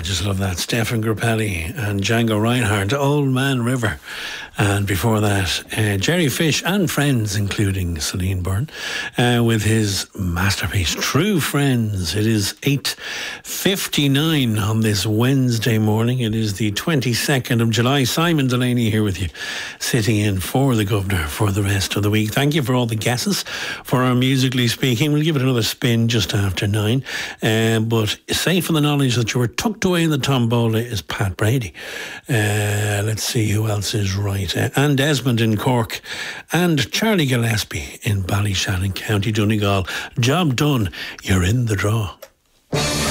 just love that. Stefan Grappelli and Django Reinhardt, Old Man River. And before that, Jerry Fish and friends, including Celine Byrne, with his masterpiece, True Friends. It is 8:59 on this Wednesday morning. It is the 22nd of July. Simon Delaney here with you, sitting in for the Governor for the rest of the week. Thank you for all the guesses for our Musically Speaking. We'll give it another spin just after 9. But safe in the knowledge that you were tucked away in the tombola is Pat Brady. Let's see who else is right. And Desmond in Cork, and Charlie Gillespie in Ballyshannon, County Donegal. Job done. You're in the draw.